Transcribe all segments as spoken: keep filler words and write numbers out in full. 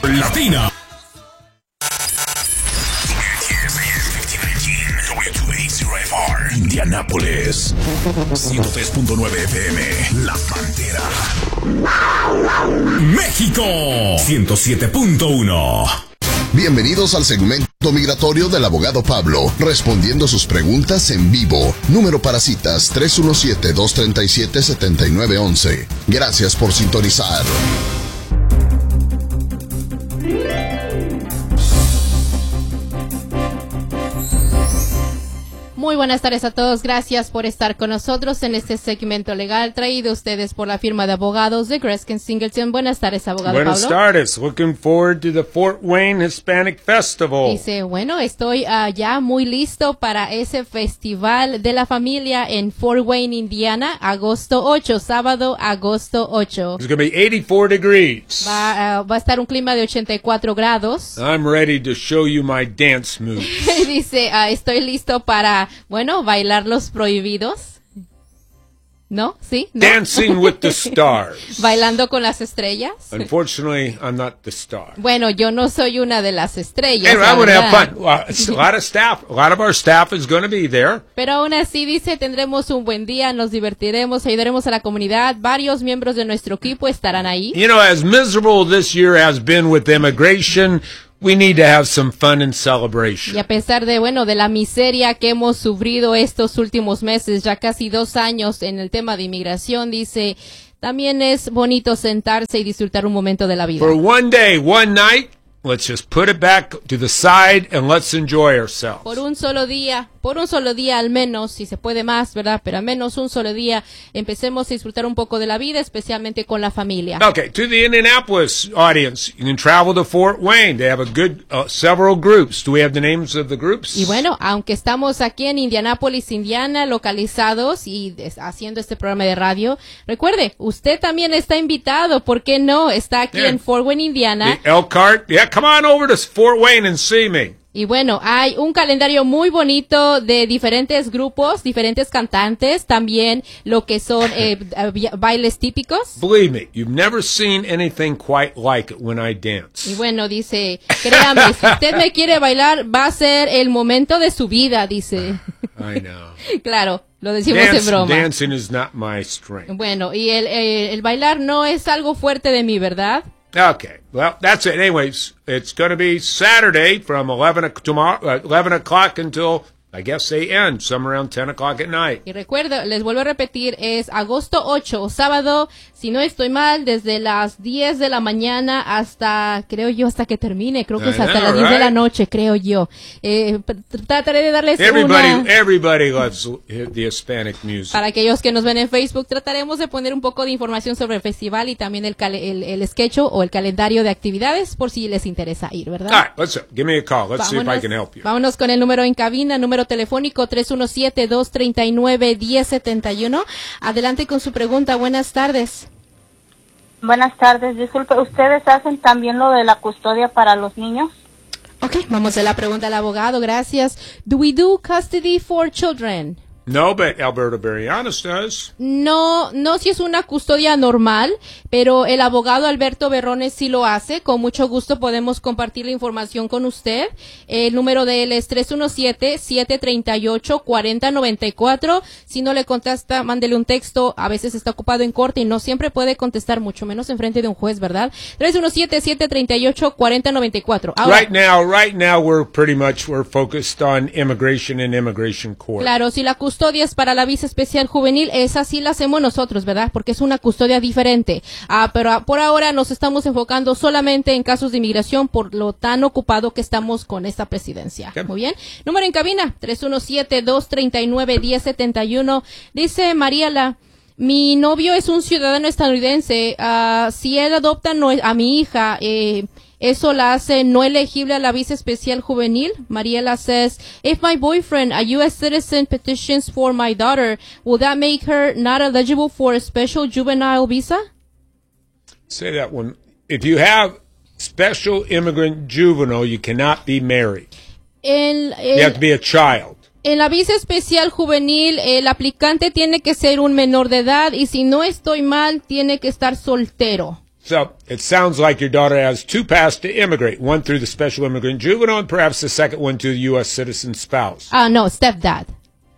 Latina. Indianápolis, ciento tres punto nueve F M, La Pantera. México, ciento siete punto uno. Bienvenidos al segmento migratorio del abogado Pablo, respondiendo sus preguntas en vivo. Número para citas tres uno siete, dos tres siete, siete nueve uno uno. Gracias por sintonizar. Muy buenas tardes a todos, gracias por estar con nosotros en este segmento legal traído a ustedes por la firma de abogados de Greskin Singleton. Buenas tardes, abogado Buenas Pablo. tardes, looking forward to the Fort Wayne Hispanic Festival. Dice, bueno, estoy uh, ya muy listo para ese festival de la familia en Fort Wayne, Indiana, agosto ocho, sábado, agosto ocho. It's going to be eighty-four degrees. Va, uh, va a estar un clima de ochenta y cuatro grados. I'm ready to show you my dance moves. Dice, uh, estoy listo para... Bueno, bailar los prohibidos. ¿No? ¿Sí? ¿No? Dancing with the stars. Bailando con las estrellas. Unfortunately, I'm not the star. Bueno, yo no soy una de las estrellas. Anyway, I'm going to have fun. Uh, it's a lot of staff. A lot of our staff is going to be there. Pero aún así, dice, tendremos un buen día, nos divertiremos, ayudaremos a la comunidad. Varios miembros de nuestro equipo estarán ahí. You know, as miserable this year has been with immigration, we need to have some fun and celebration. Y a pesar de, bueno, de la miseria que hemos sufrido estos últimos meses, ya casi dos años en el tema de inmigración, dice, también es bonito sentarse y disfrutar un momento de la vida. For one day, one night, let's just put it back to the side and let's enjoy ourselves. Por un solo día, por un solo día al menos, si se puede más, ¿verdad? Pero al menos un solo día, empecemos a disfrutar un poco de la vida, especialmente con la familia. Okay, to the Indianapolis audience, you can travel to Fort Wayne. They have a good, uh, several groups. Do we have the names of the groups? Y bueno, aunque estamos aquí en Indianápolis, Indiana, localizados y des- haciendo este programa de radio, recuerde, usted también está invitado, ¿por qué no? Está aquí Yeah. en Fort Wayne, Indiana. The Elkhart. Yeah, come on over to Fort Wayne and see me. Y bueno, hay un calendario muy bonito de diferentes grupos, diferentes cantantes, también lo que son eh, bailes típicos. Believe me, you've never seen anything quite like it when I dance. Y bueno, dice, créame, si usted me quiere bailar, va a ser el momento de su vida, dice. I know. Claro, lo decimos Dance, en broma. dancing is not my strength. Bueno, y el, el, el bailar no es algo fuerte de mí, ¿verdad? Okay, well, that's it. Anyways, it's going to be Saturday from eleven o- tomorrow, uh, eleven o'clock until, I guess they end, somewhere around ten o'clock at night. Y recuerdo, les vuelvo a repetir, es agosto ocho, sábado, si no estoy mal, desde las diez de la mañana hasta, creo yo, hasta que termine, creo que I es hasta know, las diez de la right? noche, creo yo. Eh, p- trataré de darles Everybody, una... everybody loves the Hispanic music. Para aquellos que nos ven en Facebook, trataremos de poner un poco de información sobre el festival y también el, cale- el, el sketch o el calendario de actividades por si les interesa ir, ¿verdad? All right, let's give me a call. Let's see if I Vámonos, can help you. vámonos con el número en cabina, número telefónico tres uno siete, dos tres nueve, uno cero siete uno. Adelante con su pregunta. Buenas tardes. Buenas tardes, disculpe, ¿ustedes hacen también lo de la custodia para los niños? Ok, vamos a la pregunta al abogado. Gracias. Do we do custody for children? No, but Alberto Berrianos does. No, no si es una custodia normal, pero el abogado Alberto Berrones sí lo hace. Con mucho gusto podemos compartir la información con usted. El número de él es tres uno siete, siete tres ocho, cuatro cero nueve cuatro. Si no le contesta, mándele un texto. A veces está ocupado en corte y no siempre puede contestar, mucho menos en frente de un juez, ¿verdad? tres uno siete, siete tres ocho, cuatro cero nueve cuatro. Ahora, Right now, right now, we're pretty much, we're focused on immigration and immigration court. claro, si la custodia es para la visa especial juvenil, esa sí la hacemos nosotros, ¿verdad? Porque es una custodia diferente. Ah, pero ah, por ahora nos estamos enfocando solamente en casos de inmigración por lo tan ocupado que estamos con esta presidencia. Okay. Muy bien. Número en cabina, tres uno siete, dos tres nueve, uno cero siete uno. Dice Mariela, mi novio es un ciudadano estadounidense. Ah, si él adopta no, a mi hija, eh, eso la hace no elegible a la visa especial juvenil. Mariela says, if my boyfriend, a U S citizen, petitions for my daughter, will that make her not eligible for a special juvenile visa? Say that one. If you have special immigrant juvenile, you cannot be married. El, el, You have to be a child. En la visa especial juvenil, el aplicante tiene que ser un menor de edad y si no estoy mal, tiene que estar soltero. So it sounds like your daughter has two paths to immigrate, one through the special immigrant juvenile and perhaps the second one to the U S citizen spouse. Uh, no, stepdad.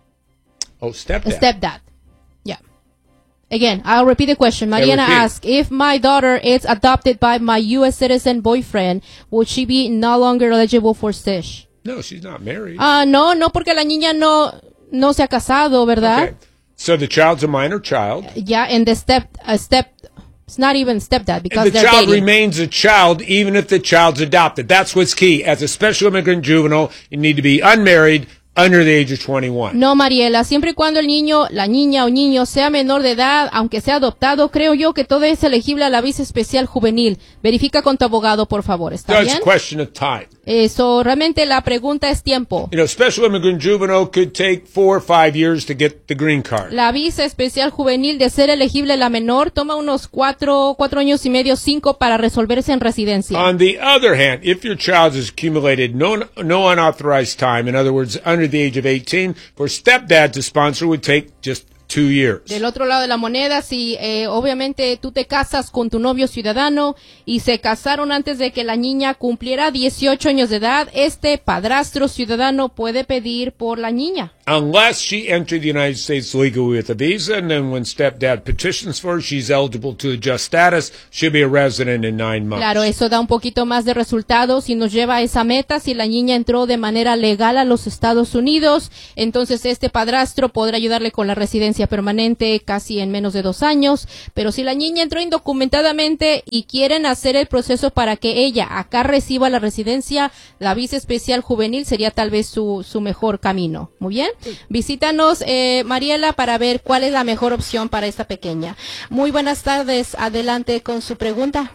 Oh, stepdad. Stepdad. Yeah. Again, I'll repeat the question. Mariana repeat. asked, if my daughter is adopted by my U S citizen boyfriend, would she be no longer eligible for S I S? No, she's not married. Ah, uh, no, no, porque la niña no, no se ha casado, ¿verdad? Okay. So the child's a minor child. Yeah, and the step, uh, step, it's not even stepdad because and the they're child dating. remains a child even if the child's adopted. That's what's key. As a special immigrant juvenile, you need to be unmarried, under the age of twenty-one. No, Mariela, siempre y cuando el niño, la niña o niño sea menor de edad, aunque sea adoptado, creo yo que todo es elegible a la visa especial juvenil. Verifica con tu abogado, por favor, ¿está No, bien? it's a question of time. Eso, realmente la pregunta es tiempo. You know, special immigrant juvenile could take four or five years to get the green card. La visa especial juvenil de ser elegible la menor toma unos cuatro, cuatro años y medio, cinco para resolverse en residencia. On the other hand, if your child has accumulated no, no unauthorized time, in other words, under the age of eighteen, for stepdad to sponsor would take just two years. Del otro lado de la moneda, si eh, obviamente tú te casas con tu novio ciudadano y se casaron antes de que la niña cumpliera dieciocho años de edad, este padrastro ciudadano puede pedir por la niña. Unless she entered the United States legally with a visa, and then when stepdad petitions for her, she's eligible to adjust status. She'll be a resident in nine months. Claro, eso da un poquito más de resultados y nos lleva a esa meta. Si la niña entró de manera legal a los Estados Unidos, entonces este padrastro podrá ayudarle con la residencia permanente casi en menos de dos años. Pero si la niña entró indocumentadamente y quieren hacer el proceso para que ella acá reciba la residencia, la visa especial juvenil sería tal vez su, su mejor camino. Muy bien. Visítanos, eh, Mariela, para ver cuál es la mejor opción para esta pequeña. Muy buenas tardes. Adelante con su pregunta.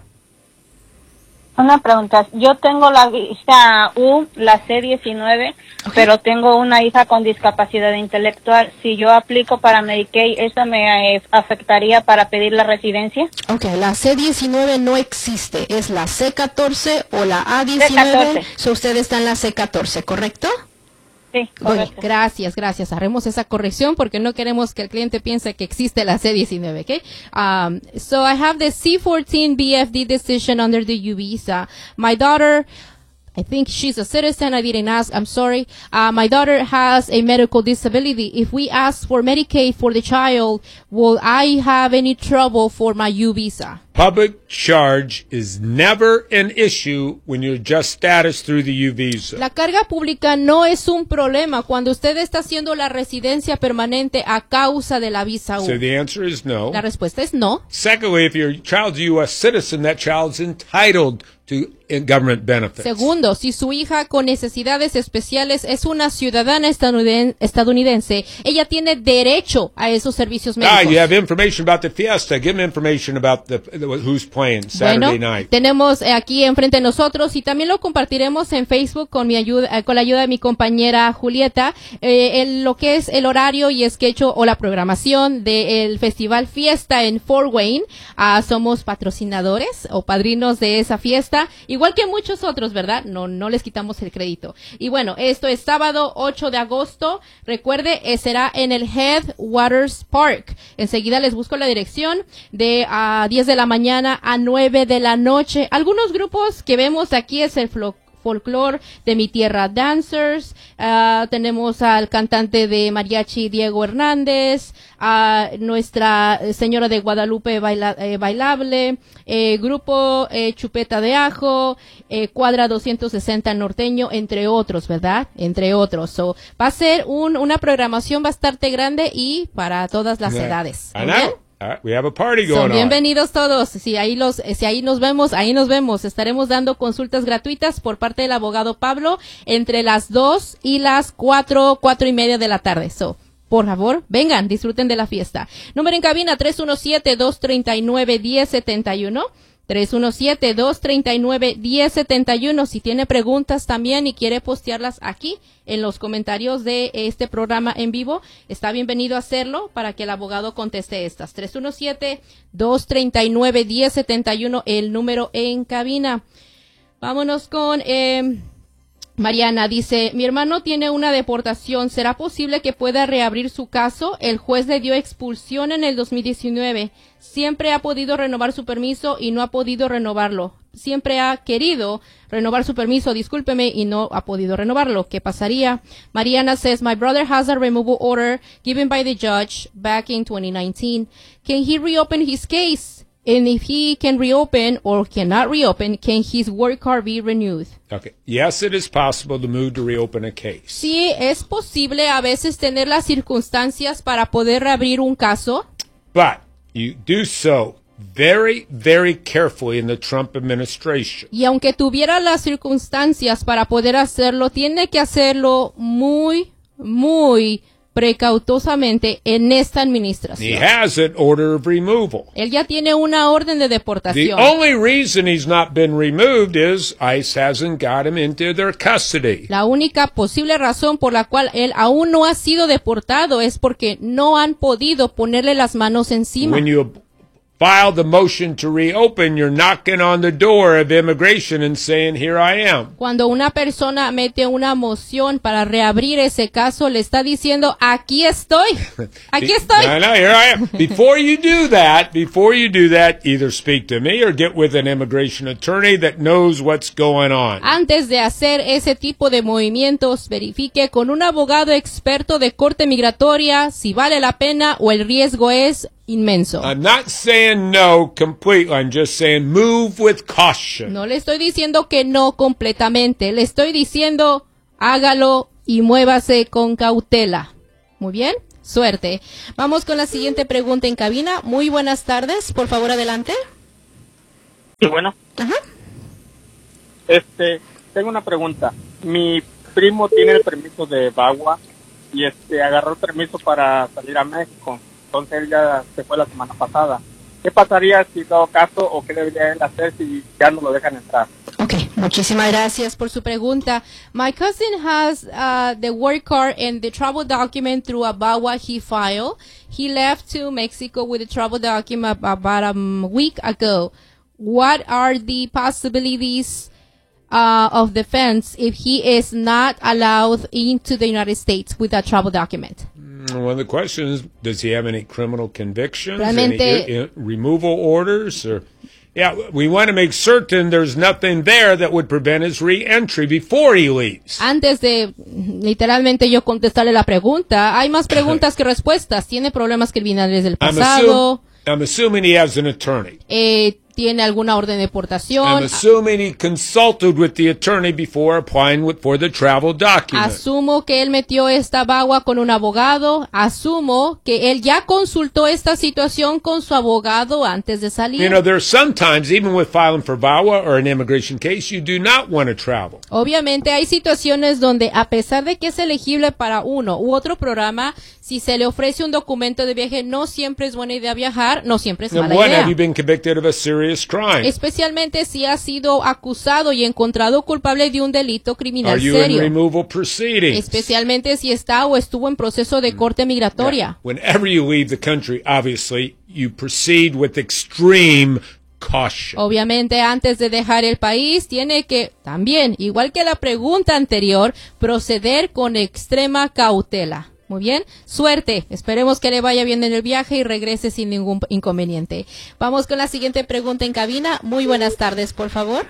Una pregunta. Yo tengo la visa U, la C diecinueve, okay, pero tengo una hija con discapacidad intelectual. Si yo aplico para Medicaid, ¿eso me eh, afectaría para pedir la residencia? Ok, la C diecinueve no existe. Es la C catorce o la A diecinueve. C catorce. So usted está en la C catorce, ¿correcto? Sí, correcto. Oye, gracias, gracias. Haremos esa corrección porque no queremos que el cliente piense que existe la C diecinueve, ¿ok? Um, so I have the C fourteen B F D decision under the U visa. My daughter, I think she's a citizen. I didn't ask. I'm sorry. Uh, my daughter has a medical disability. If we ask for Medicaid for the child, will I have any trouble for my U visa? Public charge is never an issue when you adjust status through the U visa. La carga pública no es un problema cuando usted está haciendo la residencia permanente a causa de la visa U. So the answer is no. La respuesta es no. Secondly, if your child's a U S citizen, that child's entitled to government benefits. Segundo, si su hija con necesidades especiales es una ciudadana estadouniden- estadounidense, ella tiene derecho a esos servicios médicos. Ah, you have information about the fiesta. Give me information about the, the who's playing Saturday bueno, night. Tenemos aquí enfrente de nosotros y también lo compartiremos en Facebook con mi ayuda, con la ayuda de mi compañera Julieta, eh, el, lo que es el horario y sketch o la programación del Festival Fiesta en Fort Wayne. Ah, somos patrocinadores o padrinos de esa fiesta. Igual que muchos otros, ¿verdad? No, no les quitamos el crédito. Y bueno, esto es sábado ocho de agosto. Recuerde, eh, será en el Headwaters Park. Enseguida les busco la dirección de a uh, diez de la mañana a nueve de la noche. Algunos grupos que vemos aquí es el Flo folclore de Mi Tierra Dancers, uh, tenemos al cantante de mariachi Diego Hernández, a nuestra señora de Guadalupe baila, eh, bailable, eh, grupo eh, Chupeta de Ajo, eh, Cuadra doscientos sesenta norteño, entre otros, ¿verdad? Entre otros. So, va a ser un, una programación bastante grande y para todas las Yeah. edades. I know. Uh, we have a party going Son on. bienvenidos todos. Si ahí los, si ahí nos vemos, ahí nos vemos. Estaremos dando consultas gratuitas por parte del abogado Pablo entre las dos y las cuatro, cuatro y media de la tarde. So, por favor, vengan, disfruten de la fiesta. Número en cabina tres uno siete, dos tres nueve, uno cero siete uno. tres uno siete, dos tres nueve, uno cero siete uno. Si tiene preguntas también y quiere postearlas aquí en los comentarios de este programa en vivo, está bienvenido a hacerlo para que el abogado conteste estas. tres uno siete, dos tres nueve, uno cero siete uno, el número en cabina. Vámonos con eh, Mariana dice, mi hermano tiene una deportación. ¿Será posible que pueda reabrir su caso? El juez le dio expulsión en el dos mil diecinueve. Siempre ha podido renovar su permiso y no ha podido renovarlo. Siempre ha querido renovar su permiso, discúlpeme, y no ha podido renovarlo. ¿Qué pasaría? Mariana says, my brother has a removal order given by the judge back in twenty nineteen. Can he reopen his case? And if he can reopen or cannot reopen, can his work card be renewed? Okay. Yes, it is possible to move to reopen a case. Sí, es posible a veces tener las circunstancias para poder reabrir un caso. But you do so very, very carefully in the Trump administration. Y aunque tuviera las circunstancias para poder hacerlo, tiene que hacerlo muy, muy precautosamente en esta administración. He has an order of removal. Él ya tiene una orden de The deportación. only reason he's not been removed is ICE hasn't got him into their custody. La única posible razón por la cual él aún no ha sido deportado es porque no han podido ponerle las manos encima. When you file the motion to reopen, you're knocking on the door of immigration and saying, here I am. Cuando una persona mete una moción para reabrir ese caso, le está diciendo, aquí estoy, aquí estoy. No, no, here I am. Before you do that, before you do that, either speak to me or get with an immigration attorney that knows what's going on. Antes de hacer ese tipo de movimientos, verifique con un abogado experto de corte migratoria si vale la pena o el riesgo es inmenso. I'm not saying no completely. I'm just saying move with caution. No le estoy diciendo que no completamente, le estoy diciendo hágalo y muévase con cautela. Muy bien, suerte. Vamos con la siguiente pregunta en cabina. Muy buenas tardes, por favor adelante. Sí, bueno. Ajá. Este, tengo una pregunta. Mi primo tiene el permiso de V A W A y este agarró el permiso para salir a México. Entonces él ya se fue la semana pasada. ¿Qué pasaría si dado caso o qué debería él hacer si ya no lo dejan entrar? Okay, muchísimas gracias por su pregunta. My cousin has uh, the work card and the travel document through a V A W A he filed. He left to Mexico with the travel document about a week ago. What are the possibilities uh, of defense if he is not allowed into the United States with that travel document? Well, the question is, does he have any criminal convictions, Realmente, any uh, removal orders? Or, yeah, we want to make certain there's nothing there that would prevent his re-entry before he leaves. Antes de literalmente yo contestarle la pregunta, hay más preguntas que respuestas. Tiene problemas criminales del I'm, pasado. assume, I'm assuming he has an attorney. Eh, tiene alguna orden de deportación. I'm assuming he consulted with the attorney before applying with, for the travel document. Asumo que él metió esta V A W A con un abogado. Asumo que él ya consultó esta situación con su abogado antes de salir. You know, there's sometimes, even with filing for V A W A or an immigration case, you do not want to travel. Obviamente hay situaciones donde a pesar de que es elegible para uno u otro programa, si se le ofrece un documento de viaje, no siempre es buena idea viajar, no siempre es mala Number one, idea. have you been convicted of a serious crime? Especialmente si ha sido acusado y encontrado culpable de un delito criminal Are you in serio. removal proceedings? Especialmente si está o estuvo en proceso de corte migratoria. Whenever you leave the country, obviously, you proceed with extreme caution. Obviamente, antes de dejar el país, tiene que también, igual que la pregunta anterior, proceder con extrema cautela. Muy bien, suerte. Esperemos que le vaya bien en el viaje y regrese sin ningún inconveniente. Vamos con la siguiente pregunta en cabina. Muy buenas tardes, por favor.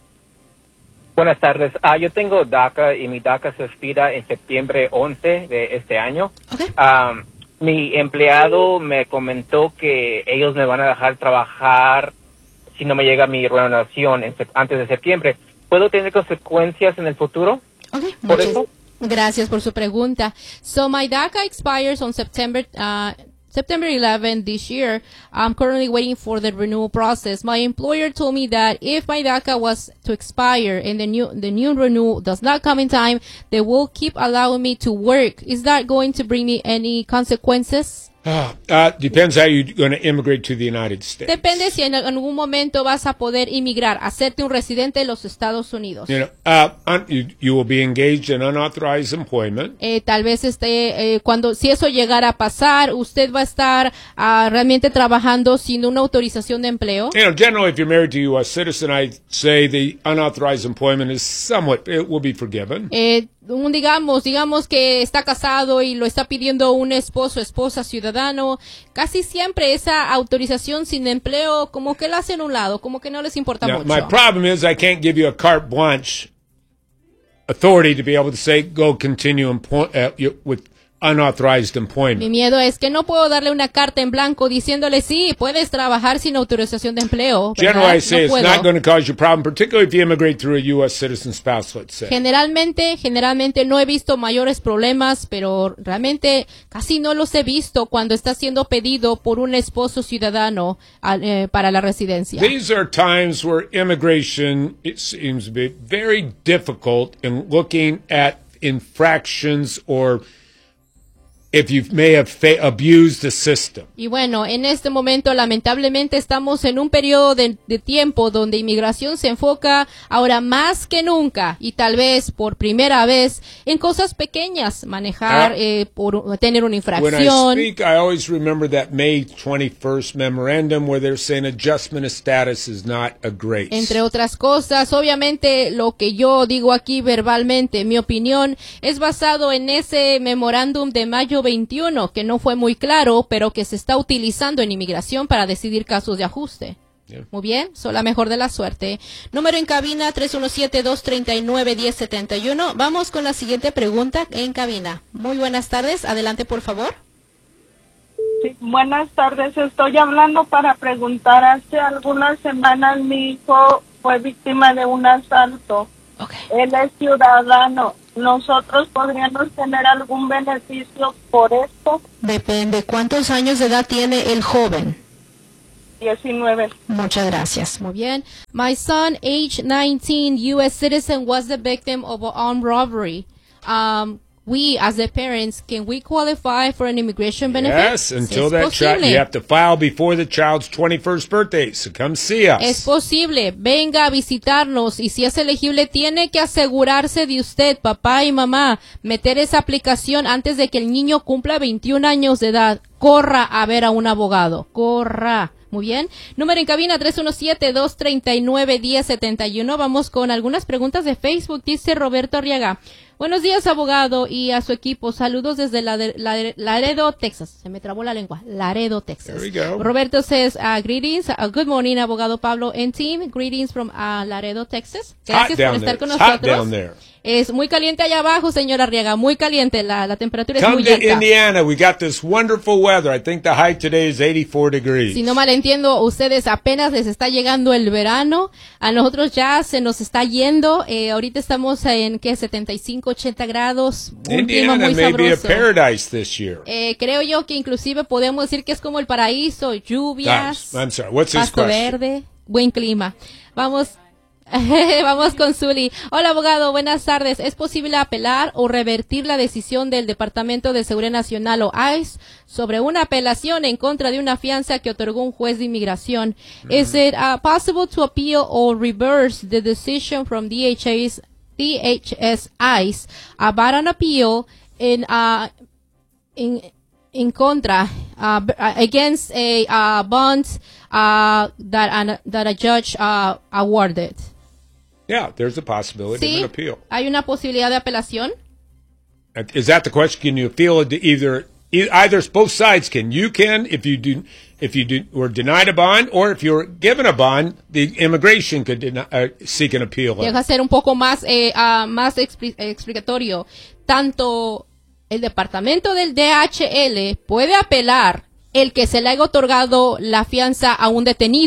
Buenas tardes. Ah, yo tengo DACA y mi DACA se expira en septiembre once de este año. Okay. Ah, mi empleado me comentó que ellos me van a dejar trabajar si no me llega mi renovación en, antes de septiembre. ¿Puedo tener consecuencias en el futuro? Okay. ¿Por Muchas eso? gracias por su pregunta. So my DACA expires on September uh, September eleventh this year. I'm currently waiting for the renewal process. My employer told me that if my DACA was to expire and the new the new renewal does not come in time, they will keep allowing me to work. Is that going to bring me any consequences? Uh, uh, depends how you're going to immigrate to the United States. Depende si en algún momento vas a poder inmigrar, hacerte un residente de los Estados Unidos. You know, uh, un, you, you will be engaged in unauthorized employment. Eh, tal vez esté, eh, cuando, si eso llegara a pasar, usted va a estar uh, realmente trabajando sin una autorización de empleo. You know, generally, if you're married to a U S citizen, I'd say the unauthorized employment is somewhat, it will be forgiven. Eh, un, digamos, digamos que está casado y lo está pidiendo un esposo, esposa, ciudadano, casi siempre esa autorización sin empleo como que la hacen a un lado, como que no les importa Now, mucho. my problem is I can't give you a carte blanche authority to be able to say, go continue employ- uh, you- with unauthorized Mi employment. miedo es que no puedo darle una carta en blanco diciéndole, sí, puedes trabajar sin autorización de empleo, ¿verdad? Generally, I say No it's puedo. not going to cause you a problem, particularly if you immigrate through a U S citizen spouse, let's say. Generalmente, generalmente no he visto mayores problemas, pero realmente casi no los he visto cuando está siendo pedido por un esposo ciudadano a- eh, para la residencia. These are times where immigration, it seems to be very difficult in looking at infractions or if you may have fa- abused the system. Y bueno, en este momento lamentablemente estamos en un periodo de, de tiempo donde inmigración se enfoca ahora más que nunca y tal vez por primera vez en cosas pequeñas, manejar, Ah. eh, por tener una When I infracción. speak, I always remember that May twenty-first memorandum where they're saying adjustment of status is not a grace. Entre otras cosas, obviamente lo que yo digo aquí verbalmente, mi opinión, es basado en ese memorándum de mayo veintiuno, que no fue muy claro, pero que se está utilizando en inmigración para decidir casos de ajuste. Yeah. Muy bien, son la mejor de la suerte. Número en cabina tres uno siete, dos tres nueve, uno cero siete uno. Vamos con la siguiente pregunta en cabina. Muy buenas tardes, adelante por favor. Sí, buenas tardes, estoy hablando para preguntar, hace algunas semanas mi hijo fue víctima de un asalto. Okay. Él es ciudadano. ¿Nosotros podríamos tener algún beneficio por esto? Depende, ¿cuántos años de edad tiene el joven? diecinueve. Muchas gracias. Muy bien. My son, age nineteen, U S citizen, was the victim of an armed robbery. Um, we, as the parents, can we qualify for an immigration benefit? Yes, until Es that child, posible. you have to file before the child's twenty-first birthday. So come see us. Es posible. Venga a visitarnos y si es elegible, tiene que asegurarse de usted, papá y mamá, meter esa aplicación antes de que el niño cumpla veintiún años de edad. Corra a ver a un abogado. Corra. Muy bien. Número en cabina tres uno siete, dos tres nueve, uno cero siete uno. Vamos con algunas preguntas de Facebook. Dice Roberto Arriaga. Buenos días, abogado, y a su equipo. Saludos desde Lade- Lade- Laredo, Texas. Se me trabó la lengua. Laredo, Texas. There we go. Roberto says, uh, greetings. Uh, good morning, abogado Pablo and team. Greetings from uh, Laredo, Texas. Hot Gracias por down estar there. con It's hot nosotros. down there. Es muy caliente allá abajo, señora Arriaga. Muy caliente. La, la temperatura es Come muy to alta. Indiana. We got this wonderful weather. I think the high today is eighty-four degrees. Si no mal entiendo, ustedes apenas les está llegando el verano, a nosotros ya se nos está yendo, eh, ahorita estamos en, ¿qué? setenta y cinco, ochenta grados, un clima Indiana muy may be a sabroso. paradise this year. Eh, creo yo que inclusive podemos decir que es como el paraíso, lluvias, Guys, I'm sorry. What's his pasto question? verde, buen clima. Vamos, vamos con Zuli. Hola, abogado, buenas tardes. ¿Es posible apelar o revertir la decisión del Departamento de Seguridad Nacional o ICE sobre una apelación en contra de una fianza que otorgó un juez de inmigración? Is it uh, possible to appeal or reverse the decision from D H S, D H S ICE about an appeal in uh, in in contra uh, b- uh, against a uh, bond uh, that an, that a judge uh, awarded? Yeah, there's a possibility of Sí, an appeal. hay una posibilidad de apelación. Is that the question? Can you appeal it to either e- either both sides can? You can if you do if you do, were denied a bond, or if you were given a bond, the immigration could deny, uh, seek an appeal. Llega a ser un poco más eh, ah, más expli- explicatorio. Tanto el departamento del D H L puede apelar el que se le haya otorgado la fianza a un detenido,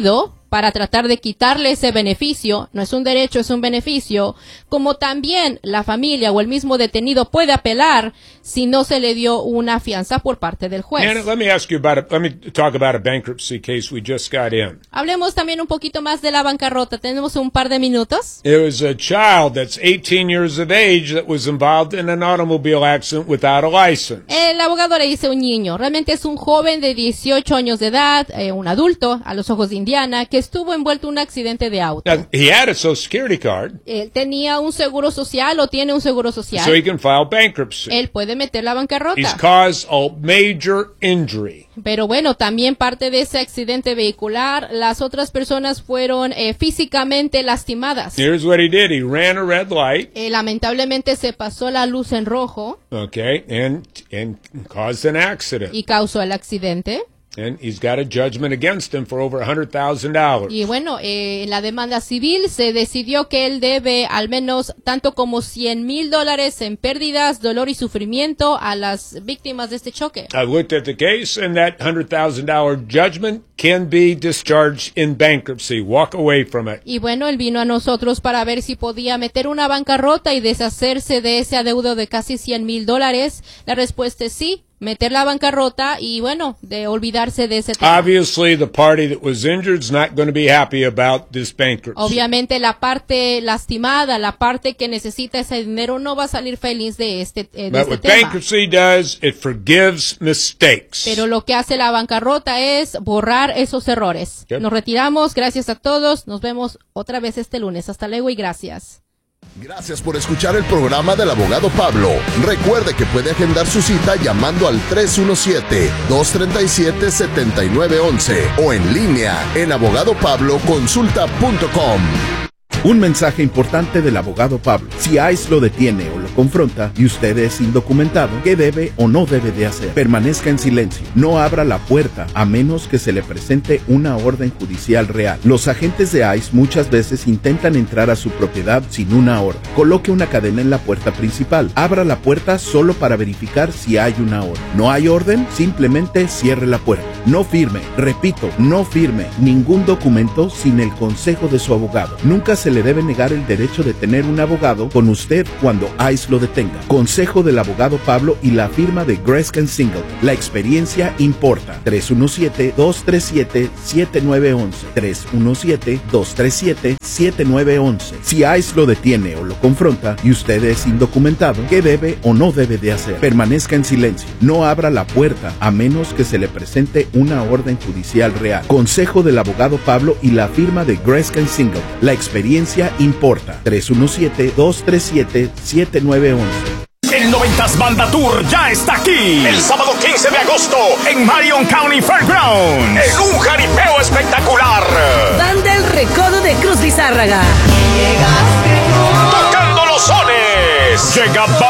para tratar de quitarle ese beneficio. No es un derecho, es un beneficio. Como también la familia o el mismo detenido puede apelar si no se le dio una fianza por parte del juez. And let me ask you about a, let me talk about a bankruptcy case we just got in. Hablemos también un poquito más de la bancarrota. Tenemos un par de minutos. It was a child that's eighteen years of age that was involved in an automobile accident without a license. El abogado le dice un niño. Realmente es un joven de dieciocho años de edad, eh, un adulto a los ojos de Indiana, que estuvo envuelto en un accidente de auto. Now, he had a Social Security card. Él tenía un seguro social o tiene un seguro social. So he can file bankruptcy. Él puede meter la bancarrota. He's caused a major injury. Pero bueno, también parte de ese accidente vehicular, las otras personas fueron eh, físicamente lastimadas. Here's what he did. He ran a red light. Eh, lamentablemente se pasó la luz en rojo. Okay, and and caused an accident. Y causó el accidente. And he's got a judgment against him for over one hundred thousand dollars. Y bueno, eh, en la demanda civil se decidió que él debe al menos tanto como cien mil dólares en pérdidas, dolor y sufrimiento a las víctimas de este choque. I looked at the case, and that one hundred thousand dollars judgment can be discharged in bankruptcy. Walk away from it. Y bueno, él vino a nosotros para ver si podía meter una bancarrota y deshacerse de ese adeudo de casi cien mil dólares. La respuesta es sí. Meter la bancarrota y, bueno, de olvidarse de ese tema. Obviously, the party that was injured is not going to be happy about this bankruptcy. Obviamente, la parte lastimada, la parte que necesita ese dinero, no va a salir feliz de este, eh, de But este what tema. bankruptcy does, it forgives mistakes. Pero lo que hace la bancarrota es borrar esos errores. Okay. Nos retiramos. Gracias a todos. Nos vemos otra vez este lunes. Hasta luego y gracias. Gracias por escuchar el programa del abogado Pablo. Recuerde que puede agendar su cita llamando al tres uno siete, dos tres siete, siete nueve uno uno o en línea en abogado pablo consulta punto com. Un mensaje importante del abogado Pablo. Si ICE lo detiene o lo confronta y usted es indocumentado, ¿qué debe o no debe de hacer? Permanezca en silencio. No abra la puerta a menos que se le presente una orden judicial real. Los agentes de ICE muchas veces intentan entrar a su propiedad sin una orden. Coloque una cadena en la puerta principal. Abra la puerta solo para verificar si hay una orden. ¿No hay orden? Simplemente cierre la puerta. No firme. Repito, no firme ningún documento sin el consejo de su abogado. Nunca se le debe negar el derecho de tener un abogado con usted cuando ICE lo detenga. Consejo del abogado Pablo y la firma de Grescan Single. La experiencia importa. tres uno siete, dos tres siete, siete nueve uno uno. tres uno siete, dos tres siete, siete nueve uno uno. Si ICE lo detiene o lo confronta y usted es indocumentado, ¿qué debe o no debe de hacer? Permanezca en silencio. No abra la puerta a menos que se le presente una orden judicial real. Consejo del abogado Pablo y la firma de Grescan Single. La experiencia importa. tres uno siete, dos tres siete, siete nueve uno uno. El noventas Banda Tour ya está aquí. El sábado quince de agosto en Marion County Fairgrounds. En un jaripeo espectacular. Banda El Recodo de Cruz Lizárraga. Tocando los sones. Llega